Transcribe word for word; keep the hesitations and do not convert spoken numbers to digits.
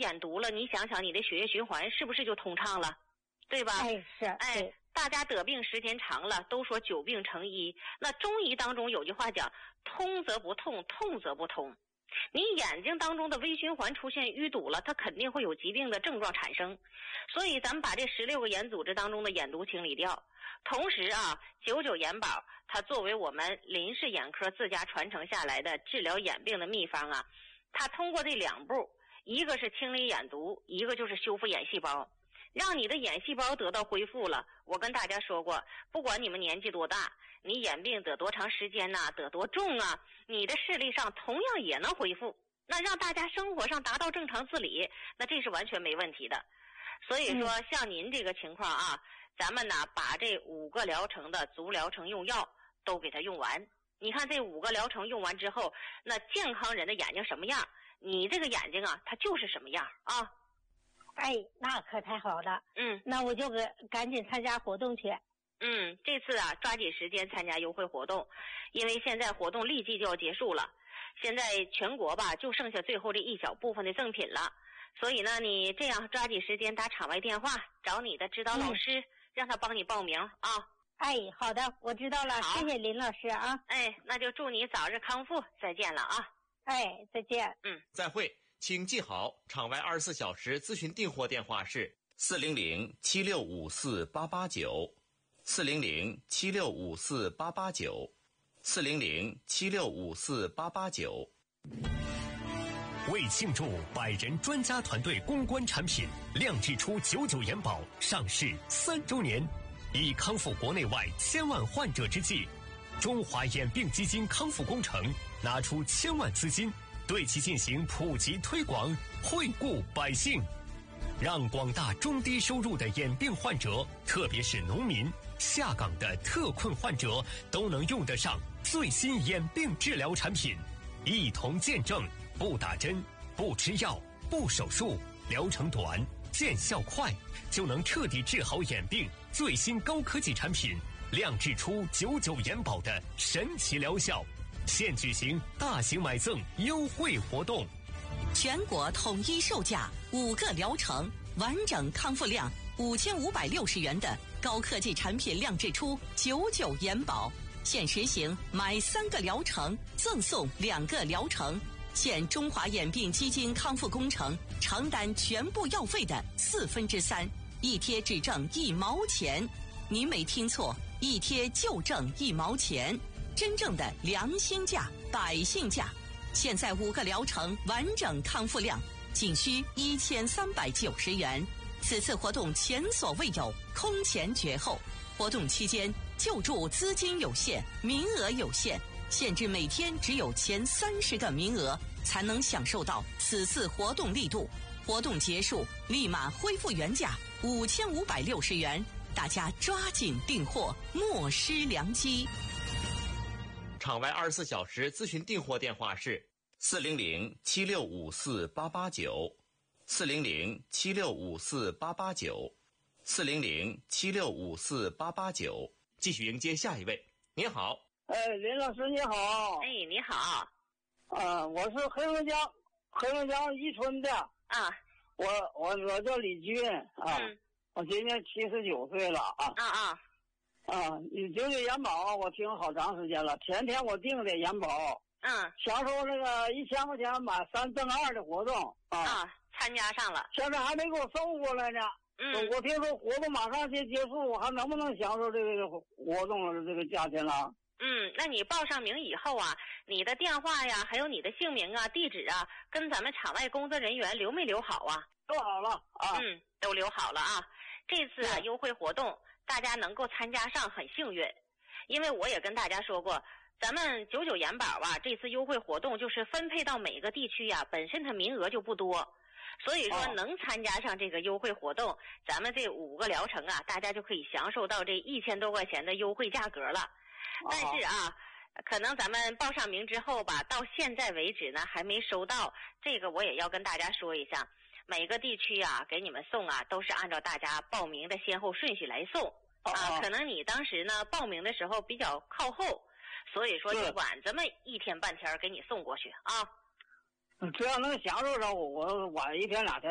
眼毒了，你想想你的血液循环是不是就通畅了，对吧？ 哎，是， 哎，大家得病时间长了，都说久病成医。那中医当中有句话讲，通则不痛，痛则不通。你眼睛当中的微循环出现淤堵了，它肯定会有疾病的症状产生。所以咱们把这十六个眼组织当中的眼毒清理掉。同时啊，九九眼保它作为我们林氏眼科自家传承下来的治疗眼病的秘方啊，它通过这两步，一个是清理眼毒，一个就是修复眼细胞，让你的眼细胞得到恢复了。我跟大家说过，不管你们年纪多大，你眼病得多长时间呐、啊，得多重啊，你的视力上同样也能恢复。那让大家生活上达到正常自理，那这是完全没问题的。所以说，像您这个情况啊，咱们呢把这五个疗程的足疗程用药都给它用完。你看这五个疗程用完之后，那健康人的眼睛什么样，你这个眼睛啊，它就是什么样啊。 哎，那可太好了。 嗯， 那我就给赶紧参加活动去。 嗯，这次啊，抓紧时间参加优惠活动，因为现在活动立即就要结束了。现在全国吧，就剩下最后这一小部分的赠品了。所以呢，你这样抓紧时间打场外电话，找你的指导老师，嗯、让他帮你报名啊。 哎，好的，我知道了，谢谢林老师啊。 哎，那就祝你早日康复，再见了啊。 哎，再见。 嗯， 再会。请记好，场外二十四小时咨询订货电话是四零零七六五四八八九，四零零七六五四八八九，四零零七六五四八八九。 为庆祝百人专家团队攻关产品亮智出九九眼保上市三周年，以康复国内外千万患者之际，中华眼病基金康复工程拿出千万资金，对其进行普及推广，惠顾百姓，让广大中低收入的眼病患者，特别是农民、下岗的特困患者，都能用得上最新眼病治疗产品，一同见证不打针、不吃药、不手术，疗程短、见效快，就能彻底治好眼病。最新高科技产品亮智出九九眼保的神奇疗效，现举行大型买赠优惠活动， 全国统一售价五个疗程，完整康复量五千五百六十元的高科技产品亮智出九九眼保，现实行买三个疗程赠送两个疗程，现中华眼病基金康复工程承担全部药费的四分之三，一贴只挣一毛钱。您没听错，一贴就挣一毛钱，真正的良心价、百姓价。现在五个疗程完整康复量仅需一千三百九十元，此次活动前所未有，空前绝后。活动期间救助资金有限，名额有限，限制每天只有前三十个名额才能享受到此次活动力度。活动结束立马恢复原价五千五百六十元，大家抓紧订货，莫失良机。 场外二十四小时咨询订货电话是四零零七六五四八八九，四零零七六五四八八九，四零零七六五四八八九。继续迎接下一位。您好。 哎，林老师你好。 哎，你好。 啊，我是黑龙江黑龙江宜春的。 啊。 我我我叫李军啊。嗯。我今年七十九岁了啊。 啊啊。 啊，你九九眼保我听好长时间了，天天我订的眼保。 嗯。 享受那个一千块钱买三赠二的活动啊。 啊，参加上了。 现在还没给我送过来呢。 嗯。 我听说活动马上就结束，我还能不能享受这个活动的这个价钱了？ 嗯，那你报上名以后啊，你的电话呀，还有你的姓名啊、地址啊，跟咱们场外工作人员留没留好啊？ 都好了啊。 嗯，都留好了啊。这次啊优惠活动，大家能够参加上很幸运，因为我也跟大家说过，咱们九九眼保啊，这次优惠活动就是分配到每个地区呀、啊，本身它名额就不多，所以说能参加上这个优惠活动，咱们这五个疗程啊，大家就可以享受到这一千多块钱的优惠价格了。但是啊，可能咱们报上名之后吧，到现在为止呢还没收到，这个我也要跟大家说一下。每个地区啊给你们送啊都是按照大家报名的先后顺序来送啊，可能你当时呢报名的时候比较靠后，所以说就晚这么一天半天给你送过去啊。 只要能享受着我，我晚一天两天